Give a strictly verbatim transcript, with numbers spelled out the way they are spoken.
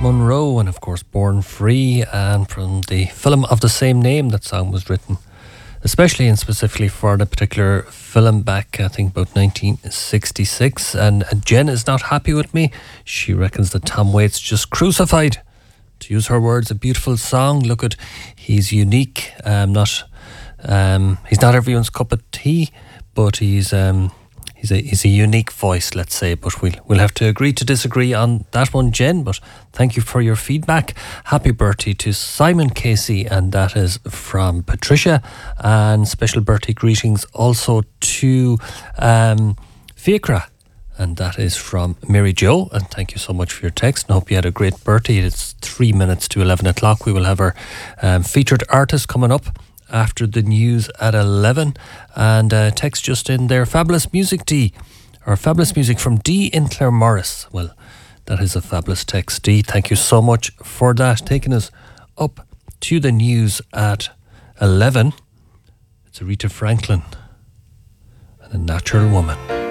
Monroe and of course Born Free, and from the film of the same name. That song was written especially and specifically for the particular film back, I think, about nineteen sixty-six. And Jen is not happy with me. She reckons that Tom Waits just crucified, to use her words, a beautiful song. Look at, he's unique. Um, not, um, he's not everyone's cup of tea, but he's um, he's a he's a unique voice, let's say. But we'll we'll have to agree to disagree on that one, Jen. But thank you for your feedback. Happy birthday to Simon Casey, and that is from Patricia. And special birthday greetings also to um, Fiacra, and that is from Mary Jo. And thank you so much for your text, and I hope you had a great birthday. It's three minutes to eleven o'clock. We will have our um, featured artist coming up after the news at eleven. And uh, text just in there, fabulous music D, or fabulous music from D in Claremorris. Well, that is a fabulous text, D. Thank you so much for that. Taking us up to the news at eleven. It's Aretha Franklin and A Natural Woman.